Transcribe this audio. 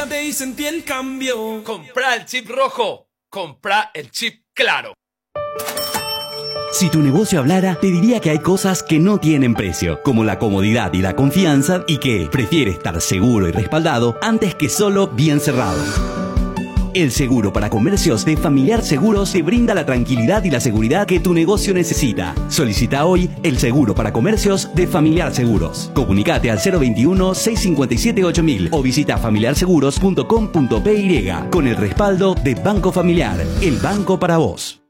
Comunícate y sentí el cambio. Comprá el chip rojo. Comprá el chip claro. Si tu negocio hablara, te diría que hay cosas que no tienen precio, como la comodidad y la confianza, y que prefiere estar seguro y respaldado antes que solo bien cerrado. El seguro para comercios de Familiar Seguros te brinda la tranquilidad y la seguridad que tu negocio necesita. Solicita hoy el seguro para comercios de Familiar Seguros. Comunicate al 021-657-8000 o visita familiarseguros.com.py con el respaldo de Banco Familiar, el banco para vos.